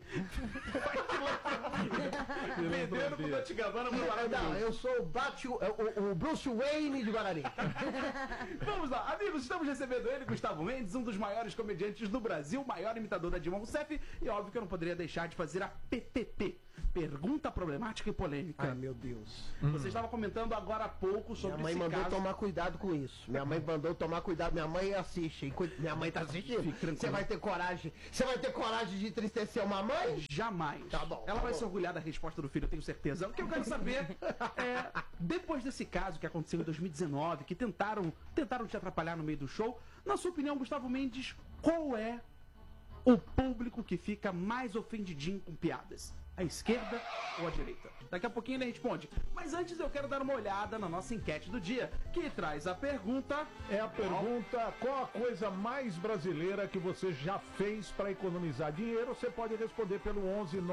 pedreiro com Dolce Gabbana pro Não, maravilhoso. eu sou o Bruce Wayne de Guarani. Vamos lá, amigos, estamos recebendo ele, Gustavo Mendes, um dos maiores comediantes do Brasil, maior imitador da Dilma Rousseff, e óbvio que eu não poderia deixar de fazer a PPP, Pergunta Problemática e Polêmica. Ai, meu Deus. Você estava comentando agora há pouco sobre Minha mãe esse mandou caso. tomar cuidado com isso. Minha mãe mandou tomar cuidado. Minha mãe assiste. Minha mãe tá assistindo. Fique tranquilo. Você vai ter coragem? Você vai ter coragem de entristecer uma mãe? Jamais. Tá bom, Ela tá vai bom. se orgulhar da resposta do filho, eu tenho certeza. O que eu quero saber é, depois desse caso que aconteceu em 2019, que tentaram te atrapalhar no meio do show, na sua opinião, Gustavo Mendes, qual é o público que fica mais ofendidinho com piadas? A esquerda ou a direita? Daqui a pouquinho ele responde. Mas antes eu quero dar uma olhada na nossa enquete do dia, que traz a pergunta... É a pergunta, qual a coisa mais brasileira que você já fez para economizar dinheiro? Você pode responder pelo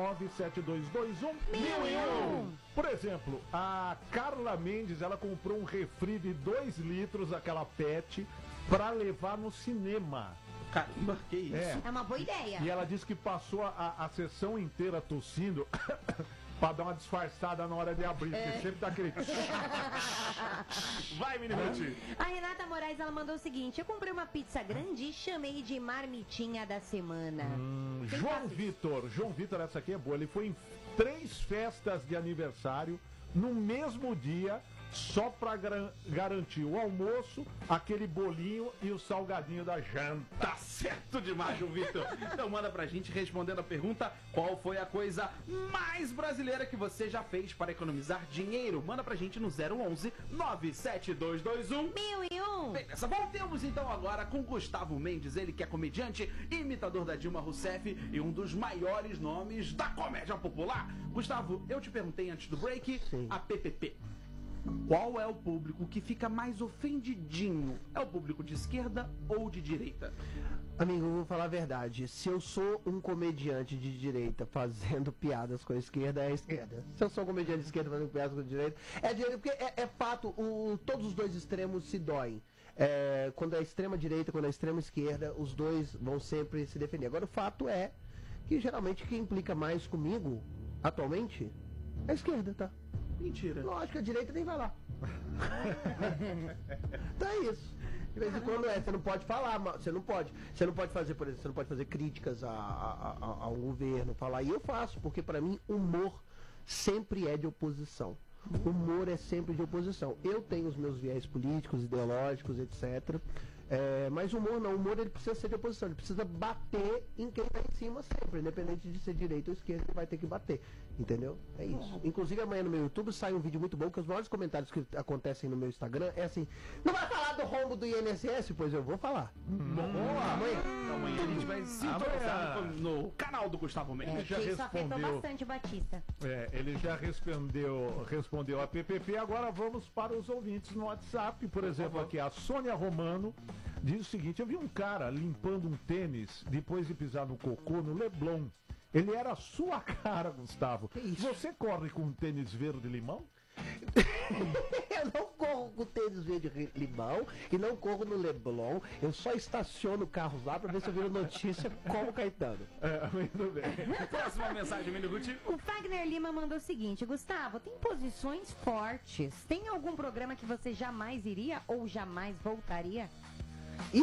11-97221-1001. Por exemplo, a Carla Mendes, ela comprou um refri de 2 litros, aquela PET, para levar no cinema. Caramba, que isso? É uma boa ideia. E ela disse que passou a sessão inteira tossindo pra dar uma disfarçada na hora de abrir, porque sempre dá aquele... Vai, Minimuti. A Renata Moraes, ela mandou o seguinte: eu comprei uma pizza grande e chamei de marmitinha da semana. Quem faz isso? João Vitor, essa aqui é boa. Ele foi em 3 festas de aniversário no mesmo dia, só pra garantir o almoço, aquele bolinho e o salgadinho da janta. Tá certo demais, João Vitor. Então manda pra gente respondendo a pergunta: qual foi a coisa mais brasileira que você já fez para economizar dinheiro? Manda pra gente no 011 97221 1001. Beleza, voltemos então agora com Gustavo Mendes, ele que é comediante, imitador da Dilma Rousseff e um dos maiores nomes da comédia popular. Gustavo, eu te perguntei antes do break, Sim. a PPP. Qual é o público que fica mais ofendidinho? É o público de esquerda ou de direita? Amigo, eu vou falar a verdade. Se eu sou um comediante de direita fazendo piadas com a esquerda, é a esquerda. Se eu sou um comediante de esquerda fazendo piadas com a direita, é a direita, porque é fato, todos os dois extremos se doem. Quando é a extrema direita, quando é a extrema esquerda, os dois vão sempre se defender. Agora, o fato é que geralmente quem implica mais comigo, atualmente, é a esquerda, tá? Mentira. Lógico que a direita nem vai lá. Então é isso. De vez em quando você não pode falar, você não pode fazer, por exemplo, você não pode fazer críticas a um governo, falar, e eu faço, porque pra mim humor sempre é de oposição. Humor é sempre de oposição. Eu tenho os meus viés políticos, ideológicos, etc. Mas o humor não, o humor ele precisa ser de oposição, ele precisa bater em quem está em cima sempre, independente de ser direita ou esquerda, ele vai ter que bater, entendeu? É isso. Inclusive amanhã no meu YouTube sai um vídeo muito bom, que os maiores comentários que acontecem no meu Instagram é assim: não vai falar do rombo do INSS? Pois eu vou falar. Boa! Amanhã. Então amanhã a gente vai sintonizar no canal do Gustavo Mendes. já Que isso afetou respondeu. bastante o Batista. Ele já respondeu a PPP. Agora vamos para os ouvintes no WhatsApp. Por exemplo, aqui a Sônia Romano diz o seguinte: eu vi um cara limpando um tênis depois de pisar no cocô no Leblon. Ele era a sua cara, Gustavo. isso? Você corre com um tênis verde-limão? Eu não corro com tênis verde limão e não corro no Leblon. Eu só estaciono carros lá pra ver se eu viro notícia como Caetano. Muito bem. Próxima mensagem, Minimuti. O Fagner Lima mandou o seguinte: Gustavo, tem posições fortes. Tem algum programa que você jamais iria ou jamais voltaria? Ih!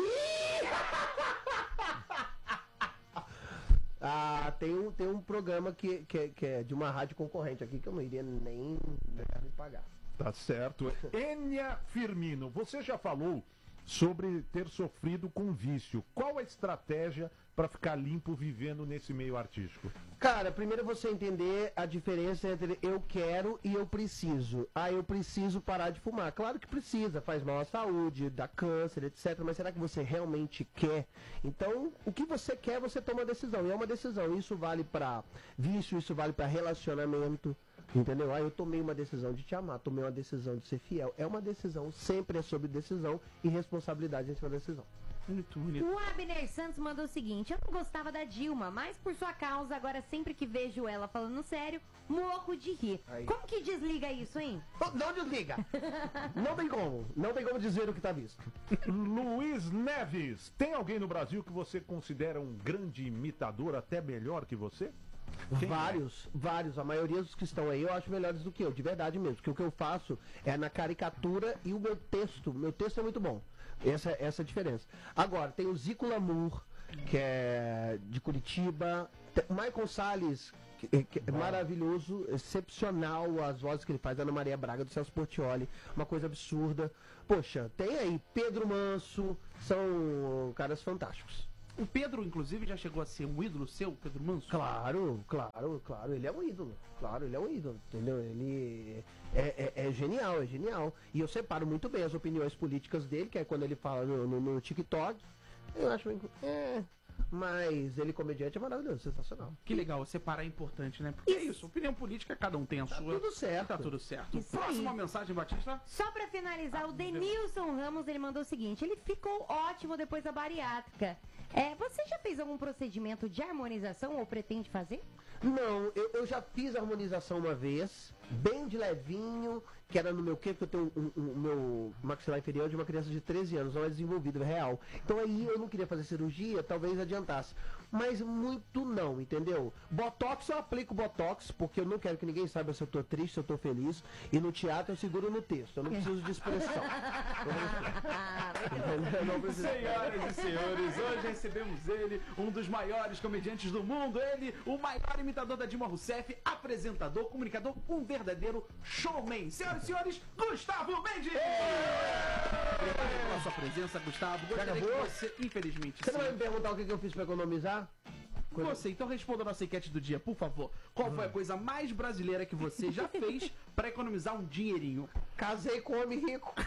Tem um programa que é de uma rádio concorrente aqui que eu não iria nem me pagar. Tá certo. Enia Firmino, você já falou sobre ter sofrido com vício. Qual a estratégia para ficar limpo vivendo nesse meio artístico? Cara, primeiro você entender a diferença entre eu quero e eu preciso. Ah, eu preciso parar de fumar. Claro que precisa, faz mal à saúde, dá câncer, etc. Mas será que você realmente quer? Então, o que você quer, você toma uma decisão. E é uma decisão. Isso vale para vício, isso vale para relacionamento. Entendeu? Ah, eu tomei uma decisão de te amar, tomei uma decisão de ser fiel. É uma decisão, sempre é sobre decisão e responsabilidade em cima da decisão. Muito bonito. O Abner Santos mandou o seguinte: eu não gostava da Dilma, mas por sua causa, agora sempre que vejo ela falando sério, morro de rir. Aí. Como que desliga isso, hein? Não desliga! Não tem como. Não tem como dizer o que tá visto. Luiz Neves, tem alguém no Brasil que você considera um grande imitador, até melhor que você? Quem Vários. A maioria dos que estão aí eu acho melhores do que eu, de verdade mesmo. Porque o que eu faço é na caricatura e o meu texto. Meu texto é muito bom. Essa é a diferença. Agora, tem o Zico Lamour, que é de Curitiba. Michael Salles, que é maravilhoso, excepcional as vozes que ele faz. Ana Maria Braga, do Celso Portiolli, uma coisa absurda. Poxa, tem aí Pedro Manso, são caras fantásticos. O Pedro, inclusive, já chegou a ser um ídolo seu, Pedro Manso? Claro, ele é um ídolo. Claro, ele é um ídolo, entendeu? Ele é genial, é genial. E eu separo muito bem as opiniões políticas dele, que é quando ele fala no TikTok. Eu acho mas ele comediante é maravilhoso, sensacional. Que legal, separar é importante, né? Porque é isso, opinião política, cada um tem a sua. Tudo certo. Tá tudo certo. Isso Próxima aí. mensagem, Batista. Só pra finalizar, o Denilson Ramos, ele mandou o seguinte: ele ficou ótimo depois da bariátrica. Você já fez algum procedimento de harmonização ou pretende fazer? Não, eu já fiz harmonização uma vez, bem de levinho, que era no meu quê? Porque eu tenho o meu maxilar inferior de uma criança de 13 anos, não é desenvolvido, é real. Então aí eu não queria fazer cirurgia, talvez adiantasse. Mas muito não, entendeu? Botox eu aplico Botox, porque eu não quero que ninguém saiba se eu tô triste, se eu tô feliz. E no teatro eu seguro no texto, eu não preciso de expressão. Eu não preciso. Senhoras e senhores, hoje recebemos ele, um dos maiores comediantes do mundo, ele, o maior imitador da Dilma Rousseff, apresentador, comunicador, um verdadeiro showman. Senhoras e senhores, Gustavo Mendes! Obrigado pela sua presença, Gustavo. Gostaria que você, infelizmente, Você não vai sim. me perguntar o que eu fiz pra economizar? Você, então responda a nossa enquete do dia, por favor. Qual foi a coisa mais brasileira que você já fez para economizar um dinheirinho? Casei com homem rico.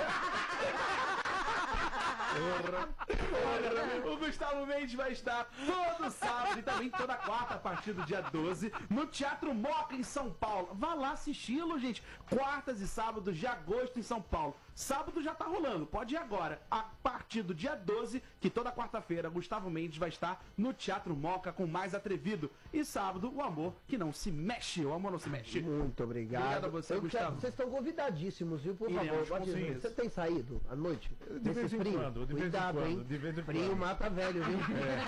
O Gustavo Mendes vai estar todo sábado e também toda quarta, a partir do dia 12, no Teatro Moca, em São Paulo. Vá lá assisti-lo, gente. Quartas e sábados de agosto em São Paulo. Sábado já tá rolando, pode ir agora. A partir do dia 12, que toda quarta-feira, Gustavo Mendes vai estar no Teatro Moca com Mais Atrevido. E sábado, o amor que não se mexe. O amor não se mexe. Muito obrigado. Obrigado a você, Gustavo. Vocês estão convidadíssíos, viu? Por Iremos, favor, com certeza. você tem saído à noite? De vez Nesse em frio? quando, de vez em Cuidado, quando, hein? de vez em Frio quando. mata velho, viu?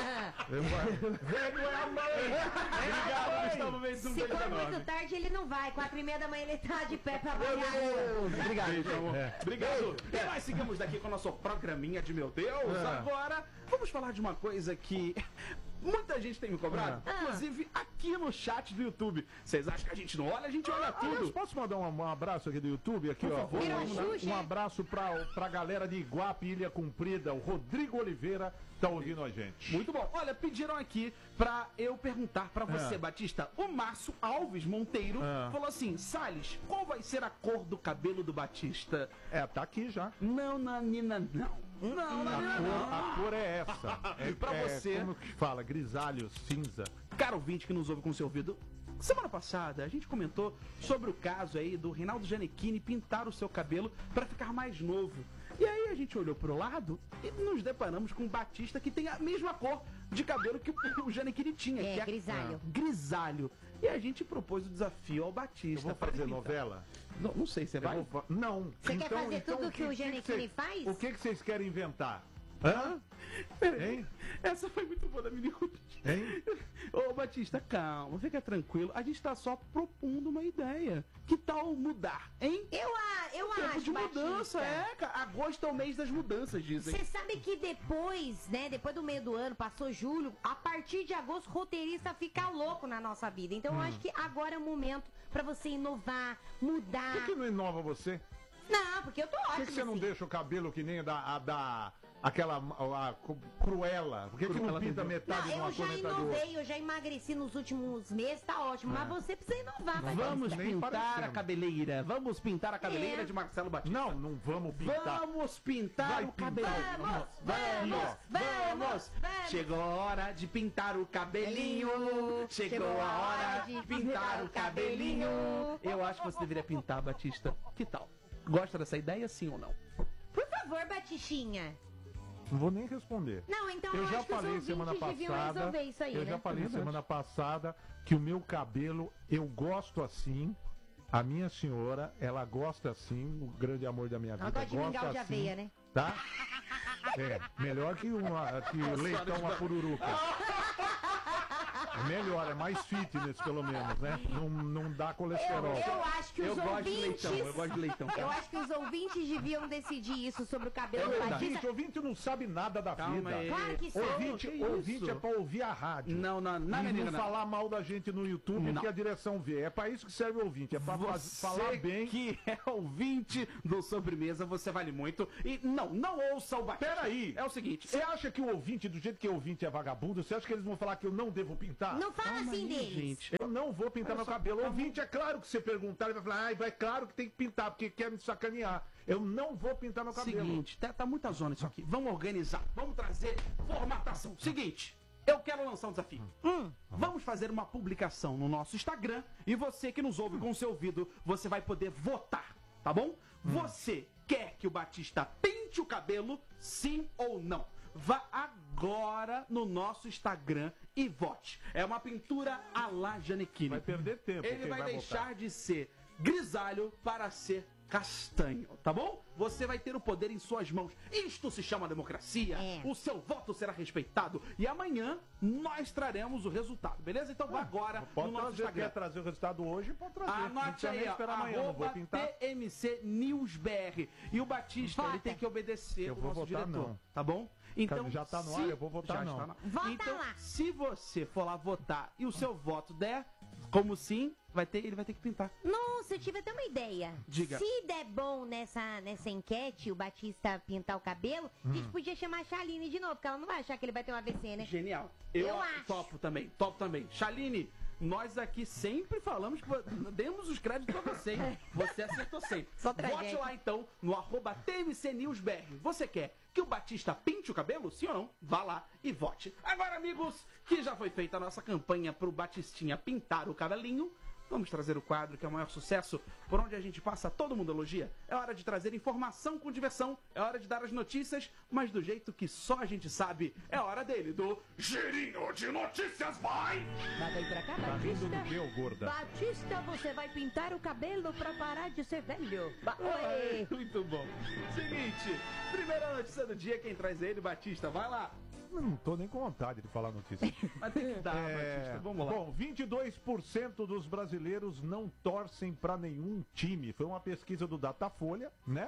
Velho é a mãe! Obrigado, Gustavo Mendes. Um Se beijo for enorme. muito tarde, ele não vai. 4h30 da manhã ele tá de pé pra Meu banhar. Deus, obrigado. Obrigado. E nós seguimos daqui com o nosso programinha de meu Deus. Agora, vamos falar de uma coisa que muita gente tem me cobrado, inclusive aqui no chat do YouTube. Vocês acham que a gente não olha? A gente olha Aliás, tudo. posso mandar um abraço aqui do YouTube? Aqui, ó. favor. Virou Xuxa. Um abraço pra galera de Iguape, Ilha Comprida. O Rodrigo Oliveira tá ouvindo a gente. Muito bom. Olha, pediram aqui pra eu perguntar pra você, Batista. O Márcio Alves Monteiro falou assim: Salles, qual vai ser a cor do cabelo do Batista? Tá aqui já. Não, Nanina, não. Não, Nanina, não. A cor é essa. Pra você. Como que fala? Grisalho, cinza. Caro ouvinte que nos ouve com seu ouvido, semana passada a gente comentou sobre o caso aí do Reinaldo Gianecchini pintar o seu cabelo para ficar mais novo. E aí a gente olhou pro lado e nos deparamos com um Batista que tem a mesma cor de cabelo que o Gianecchini tinha, que é grisalho. grisalho. E a gente propôs o desafio ao Batista. Eu vou pra fazer ele pintar. novela? Não sei, você vai? Não. Você quer fazer tudo que o Gianecchini cê- faz? O que vocês querem inventar? Hã? Hein? Essa foi muito boa da Mini Cooper. Hein? Ô Batista, calma, fica tranquilo. A gente tá só propondo uma ideia. Que tal mudar, hein? Eu Tempo acho, de mudança, Batista. cara. Agosto é o mês das mudanças, dizem. Você sabe que depois, né, depois do meio do ano, passou julho, a partir de agosto, roteirista fica louco na nossa vida. Então eu acho que agora é o momento pra você inovar, mudar. Por que não inova você? Não, porque eu tô Por ótima. que você não assim. deixa o cabelo que nem aquela Cruella? Por que não pinta metade de Não, uma eu já cor, metade do outro? inovei, eu já emagreci nos últimos meses, tá ótimo. Mas você precisa inovar, vai Vamos nem pintar parecendo. a cabeleira. Vamos pintar a cabeleira É. de Marcelo Batista. Não, não vamos pintar. Vamos pintar Vai o pintar. cabelo. Vamos. Chegou a hora de pintar o cabelinho. Chegou a hora de pintar o cabelinho. Eu acho que você deveria pintar, Batista. Que tal? Gosta dessa ideia, sim ou não? Por favor, Batistinha. Não vou nem responder. Não, então Eu já acho que os falei ouvintes semana deviam passada. resolver isso aí, Eu né? já falei semana passada que o meu cabelo eu gosto assim. A minha senhora, ela gosta assim, o grande amor da minha vida. Ela gosta de mingau de assim, aveia, né? Tá? É, melhor que leitão, uma pururuca. É melhor, é mais fitness pelo menos, né? Não dá colesterol. Eu acho que os Eu gosto de ouvintes... leitão, eu gosto de leitão. Eu acho que os ouvintes deviam decidir isso sobre o cabelo do verdade. Batista. Ouvinte não sabe nada da Calma vida. aí. Claro que sim. Ouvinte, Que ouvinte isso? é pra ouvir a rádio. Não, E menina, não falar mal da gente no YouTube, Não. que a direção vê. É pra isso que serve o ouvinte, é pra Você falar bem. que é ouvinte do Sobremesa, você vale muito. E não ouça o Batista. Peraí. É o seguinte, Você acha que o ouvinte, do jeito que o ouvinte é vagabundo, você acha que eles vão falar que eu não devo pintar? Não fala Calma assim aí, deles. gente. Eu não vou pintar meu cabelo. O ouvinte, é claro que você perguntar, ele vai falar, é claro que tem que pintar, porque quer me sacanear. Eu não vou pintar meu cabelo. Seguinte, tá muita zona isso aqui. Vamos organizar, vamos trazer formatação. Seguinte, eu quero lançar um desafio. Vamos fazer uma publicação no nosso Instagram e você que nos ouve com o seu ouvido, você vai poder votar, tá bom? Você quer que o Batista pinte o cabelo, sim ou não? Vá agora no nosso Instagram e vote. É uma pintura à la Janequine. Vai perder tempo. Ele quem vai deixar votar. de ser grisalho para ser castanho, tá bom? Você vai ter o poder em suas mãos. Isto se chama democracia. É. O seu voto será respeitado e amanhã nós traremos o resultado, beleza? Então vá agora Pode no nosso trazer, Instagram. quer trazer o resultado hoje, pode trazer. não Anote precisa aí, nem ó, esperar amanhã, não vou arroba pintar. TMC Newsbr. E o Batista, Vota. ele tem que obedecer Eu o vou nosso votar diretor, não. tá bom? Então, Já tá no se- ar, eu vou votar já não. está no ar. Vota então, lá. se você for lá votar e o seu voto der, como sim, ele vai ter que pintar. Nossa, eu tive até uma ideia. Diga. Se der bom nessa enquete, o Batista pintar o cabelo, a gente podia chamar a Chaline de novo, porque ela não vai achar que ele vai ter um AVC, né? Genial. Eu acho. Topo também. Chaline, nós aqui sempre falamos que demos os créditos pra você, hein? Você acertou sempre. Só Vote tragédia. lá então no arroba TMC Newsbr. Você quer que o Batista pinte o cabelo? Sim ou não? Vá lá e vote. Agora, amigos, que já foi feita a nossa campanha pro Batistinha pintar o cabelinho, vamos trazer o quadro que é o maior sucesso, por onde a gente passa, todo mundo elogia. É hora de trazer informação com diversão, é hora de dar as notícias, mas do jeito que só a gente sabe. É hora dele, do Girinho de Notícias, vai! Vai pra cá, Tá rindo Batista. do que, ô gorda? Batista, você vai pintar o cabelo pra parar de ser velho. Ai, muito bom. Seguinte, primeira notícia do dia, quem traz ele, Batista, vai lá. Eu não tô nem com vontade de falar notícia. Mas tem que dar, Batista, vamos lá. Bom, 22% dos brasileiros não torcem para nenhum time. Foi uma pesquisa do Datafolha, né?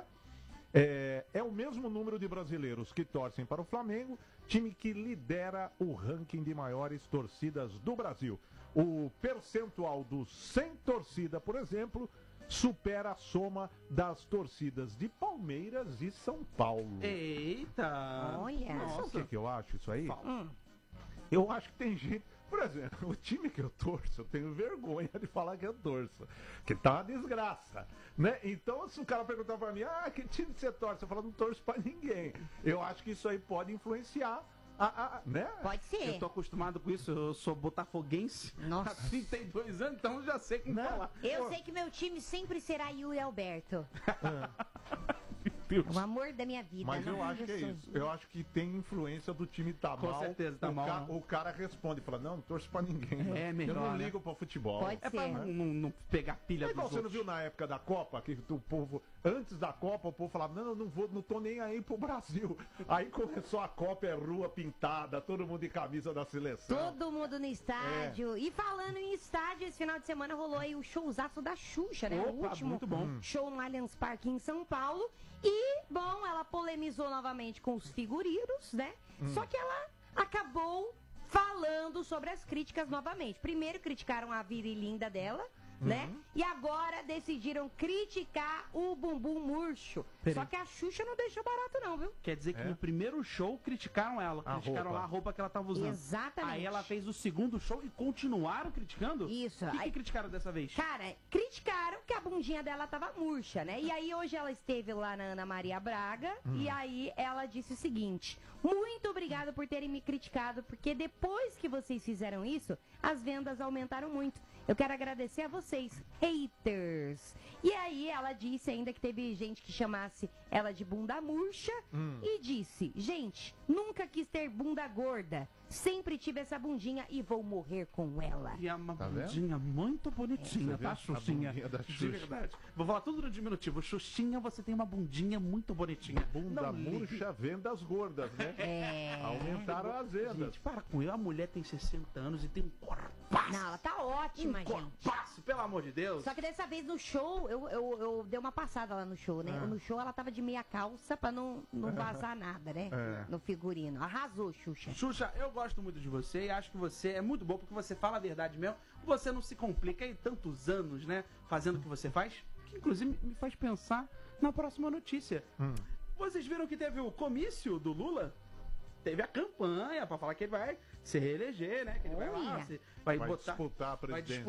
É o mesmo número de brasileiros que torcem para o Flamengo, time que lidera o ranking de maiores torcidas do Brasil. O percentual dos sem torcida, por exemplo, supera a soma das torcidas de Palmeiras e São Paulo. Eita! Olha. Sabe o Nossa! que eu acho isso aí? Fala. Eu acho que tem gente. Por exemplo, o time que eu torço, eu tenho vergonha de falar que eu torço. Que tá uma desgraça. Né? Então, se o cara perguntar pra mim, que time você torce? Eu falo, não torço pra ninguém. Eu acho que isso aí pode influenciar né? Pode ser. Eu tô acostumado com isso, eu sou botafoguense Nossa. há 32 anos, então já sei como Né? falar. Eu sei que meu time sempre será Yuri Alberto. Deus. O amor da minha vida. Mas não eu acho que é Jesus. isso. Eu acho que tem influência do time tá Com mal. certeza, tá mal. O cara responde, fala, não torço pra ninguém. É eu melhor, não né? ligo pra futebol. Pode É pra ser. não pegar pilha É dos igual você não outros. viu na época da Copa, que o povo, antes da Copa, o povo falava, não tô nem aí pro Brasil. Aí começou a Copa, é rua pintada, todo mundo de camisa da seleção. Todo mundo no estádio. E falando em estádio, esse final de semana rolou aí o showzaço da Xuxa, né? o Opa, último muito bom. show no Allianz Parque em São Paulo. E, bom, ela polemizou novamente com os figurinos, né? Só que ela acabou falando sobre as críticas novamente. Primeiro criticaram a virilinda dela, né? E agora decidiram criticar o bumbum murcho. Peraí. Só que a Xuxa não deixou barato não, viu? Quer dizer que no primeiro show criticaram ela. A Criticaram roupa. lá a roupa que ela tava usando. Exatamente. Aí ela fez o segundo show e continuaram criticando? Isso. O que Aí- criticaram dessa vez? Cara, criticaram que a bundinha dela tava murcha, né? E aí hoje ela esteve lá na Ana Maria Braga e aí ela disse o seguinte: muito obrigada por terem me criticado, porque depois que vocês fizeram isso, as vendas aumentaram muito. Eu quero agradecer a vocês, haters. E aí ela disse ainda que teve gente que chamasse ela de bunda murcha e disse: gente, nunca quis ter bunda gorda. Sempre tive essa bundinha e vou morrer com ela. E é uma Tá vendo? bundinha muito bonitinha, Você tá, vê? A Xuxinha? bundinha da De Xuxa. verdade. Vou falar tudo no diminutivo. Xuxinha, você tem uma bundinha muito bonitinha. Bunda Não ligue. murcha, vendas gordas, né? É. Aumentaram as vendas. Gente, para com isso. A mulher tem 60 anos e tem um corpaço. Não, ela tá ótima, um gente. corpaço, pelo amor de Deus. Só que dessa vez no show, eu dei uma passada lá no show, né? No show ela tava de meia calça pra não vazar nada, né? No figurino. Arrasou, Xuxa. Xuxa, eu gosto muito de você e acho que você é muito bom porque você fala a verdade mesmo. Você não se complica aí tantos anos, né? Fazendo o que você faz, que inclusive me faz pensar na próxima notícia. Vocês viram que teve o comício do Lula? Teve a campanha pra falar que ele vai se reeleger, né? Que ele vai lá, Olha. vai Vai botar, disputar a vai presidência.